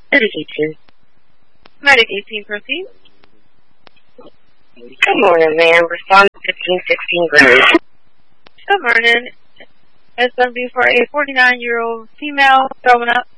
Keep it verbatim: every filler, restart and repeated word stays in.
Medic eighteen. Medic eighteen, proceed. Good morning, ma'am. Respond to fifteen sixteen Greenwich. Good morning. S W for a forty-nine-year-old female throwing up.